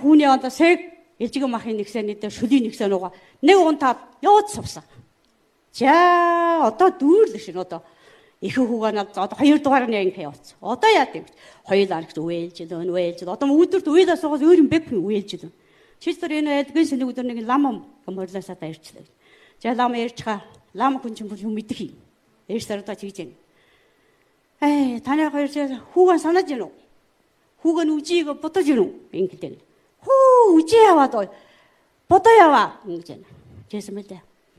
хүүний одоо сэг ээлжиг махын нэгсэний дээр шүлийн нэгсэн угаа нэг унтаад яваад сувсан. За одоо дүүрлээ шин одоо ихэнх хүүгээ над одоо 2 дугаар нь ингэ явуулсан. Одоо яа гэв. Хоёулаа гэж үээлж одоо өдөрт уйлаа суугаас өөр юм бэг үээлж. Чичтэр энэ эдгэн сэнэг өдөр нэг лам морлосоо та ирчлээ. За лам ярьчгаа лам хүн чинь юм мэдэх юм. Eersээр одоо чийж байна. Таны хоёр хүүгээ санаж гинөө. Хүүгээ нь үжийг бодож гинөө. Ингэдэг. Хөө үжээ яваад бодоо яваа ингэж байна. Жисэн мэлээ.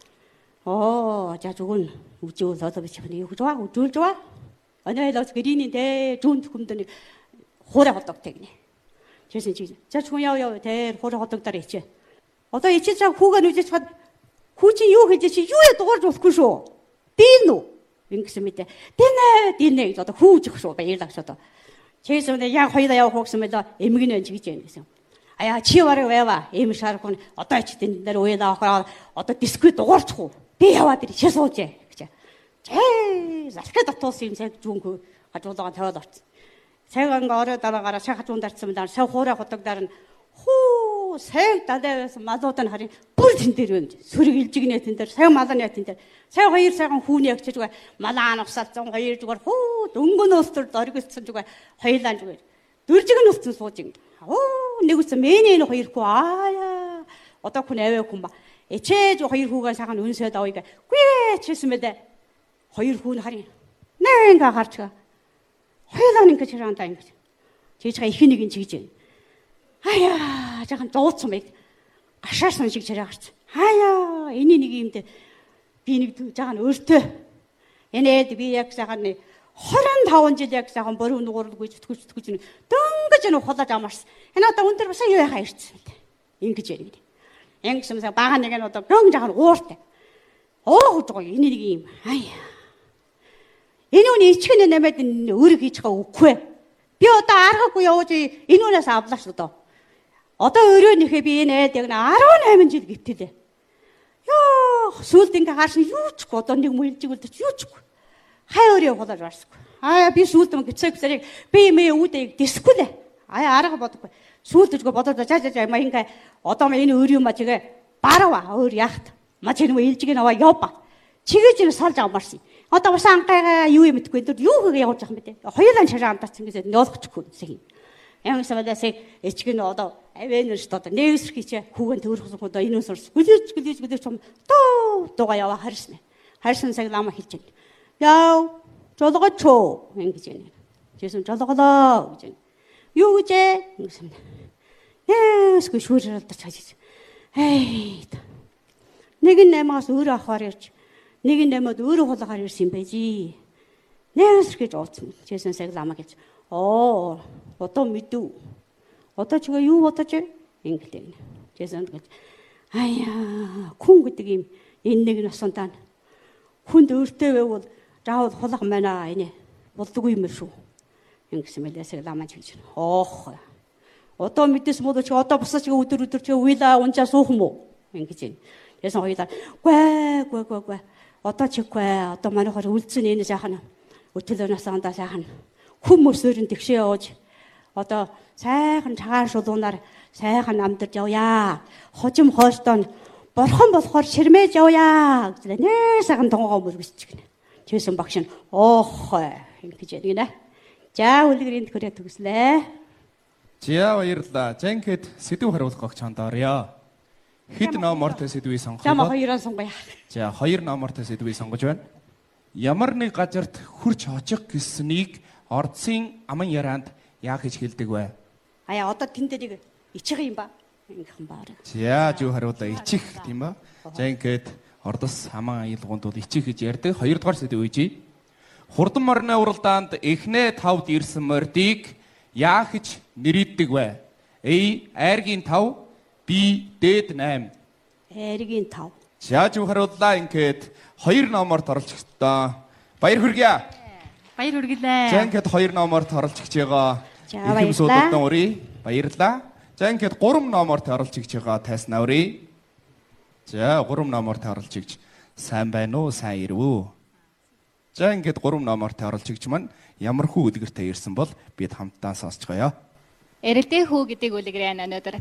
За зүгэн үжээ болоо бич хань юу гэж байгаа үжүүлж байгаа. Анайлаас гэрийн тэ зүүн хүмдэн хуурай хотогтэй гинэ. Жисэн чийж. За хүн яв тэ хуурай хотогдоор ичээ. Одоо ичээ цаа хүүгээ нүжиж хад хүү чи юу хийж чи юу дуурж болохгүй шүү. Дийн үү? Ингэсэн мэт. Дийнэ гэж одоо хүүж их шүү баярлаач одоо. Чээсээ яг хоёулаа явах гэсэн мэлээ эмгэн байж гэж байна гэсэн. Аяа чи барыг байва. Эм шархун одоо ч тэн дээр уйлаа авах одоо дисквит дуурчих уу? Би яваад ирээ суужээ гэж. Залхад татуулсан юм цаг зүүнгүй хажуулгаа тавиад орсон. Цаг ингээ орой дараагаараа шах хажуун дарцсан мэлээ сав хуурай хотогдоор нь хүү цаг далайвас малууд нь харин бүр тэн дээр байна. Сүрэг илжигнээ тэн дээр цаг малны тэн дээр. Цаг 2 цагаан хүүний ягчиж байгаа малаа нусалцсан 2 зүгээр хүү дөнгөнөөс төр дөргөцсөн зүгээр хоёлаа зүгээр. Дөржиг нь устсан сууж ин. Нэг үсэн мэнэ энэ 2 хүү одоо хүн аваа хүн ба. Ичээж 2 хүүгээ сайхан үнсээд авъя гэ. Гүй чийсэн мэлээ. 2 хүүн харин. Нэ ингээ харчгаа. Хоёлаа ингээ чирантаа ингээ. Чийж га их нэг нь чигж байна. Жаахан дууцсан байг. Гашаасан шиг чирээ гарч. Эний нэг юм дэ би нэг жаахан өөртөө энэд би яг сайхан 25 жил яг сайхан борив нууралгүй зүтгэж дөнгөж энэ холож амарсан. Энэ одоо өндөр баса юу яхаа ирсэн. Ингэж ярив. Янгсан сайн бага нэг нь одоо гон жаахан ууртай. Гэж гоё энэ нэг юм. Энэ үний ичгэн нэмээд өөрийг хийж байгаа үгүй. Би одоо аргагүй явж энэ үнээс авлаач одоо. Одоо өрөөнийхээ би энэ яг 18 жил гитэлээ. Сүлд ингээ харсан юу ч одоо нэг мэлжиг үлдэж юу ч хай өрөө холож барсгүй. Би сүлд юм гिचэг би үүдээ дисгүй лээ. Арга бодохгүй. Сүлдэжгүй бодоод жаа ингээ одоо энэ өөр юм ачигээ барава өөр яахт. Маа ч юм ээлжиг наваа явба. Чигэж ин салж авмарсан. Одоо бас анхайгаа юу юм мэдгүй дөр юу хөө явуулж байгаа юм бэ? Хоёулаа шараа амтацсан гэсэн нөөлөхгүй юм. Ямар самадасыг эчг нь одоо авэнэр шүү дээ. Нээсэр хийчээ хүүгэн төрөхсөн одоо энэ сурс. Гүлж том дууга яваа харсан. Харсан цаг лама хэлж байна. Яв жолгооч ингэж байна. Жисэн жолголоо гэж байна. Юу гэж ингэсэн. Нээсгүй шүүрэлдэж хажиж. Нэг нь 8-аас өөрөө авахаар ирж, нэг нь 8-аад өөрөө хулгаар ирсэн юм байжи. Нээсэр гэж ууцсан. Жисэн цаг лама гэж. Одоо мэдв. Одоо ч юу бодож ингэлээ. Жисэн гэж. Хүн гэдэг юм энэ нэг насандаа хүнд өөртөө байвал заавал хулах мана энэ болдгүй юм шүү. Ингэсэн мэлээсээ ламаж хэлж байна. Одоо мэдээс мод ч одоо босож өдөр ч уйлаа унжаа суух юм уу? Ингэж байна. Ясан хоёлаа гүй. Одоо чиггүй. Одоо манайхаар үлдсэн энэ жаахан өтөлөөнөөс андаа сайхан хүмүүс өөрөнд тэгшээ явж одоо сайхан цагаан шулуунаар сайхан амдэрж явъя. Хожим хоолтон борхон болохоор ширмээж явъя гэж нэр сайхан тонгоо мөргөсч гинэ. Чийсэн багш нь ингэж ядгинэ. За үлгэрийн төрөө төгслээ. За баярлалаа. Жанкэд сэдв харуулгах чандаарья. Хэд номортой сэдвийг сонгох вэ? Чамаа хоёроо сонгоё. За 2 номортой сэдвийг сонгож байна. Ямар нэг газарт хурч очих гэснийг ордсын аман ярианд яах гэж хэлдэг вэ? Одоо тэн дээрийг ичих юм ба. Ингэхэн баарай. За юу хариулаа ичих тийм ба. За ингээд ордос аман аялгуунд бол ичих гэж ярьдаг. 2 дугаар сэдв үйжий. Хурдан морины уралдаанд эхнээ 5-д ирсэн мордыг яах гэж нэрийддэг вэ? A. Айргийн 5, B. Дээд 8. Айргийн 5. За юу хариуллаа ингээд 2 номорт оролцогчдоо баяр хүргье. Баяр хүргэлээ. За ингээд 2 номорт оролцож байгаа. Ихэм суудалдан урья. Баярлалаа. За ингээд 3 номорт оролцож байгаа тайснаа урья. За 3 номорт оролцож сайн байна уу? Сайн ирв үү? За ингээд 3 номорт оролцож маань ямар хүү үлгэртэй ирсэн бол бид хамтдаа сонсцгоё. Эрэлдээ хүү гэдэг үлгэр энэ өнөөдөр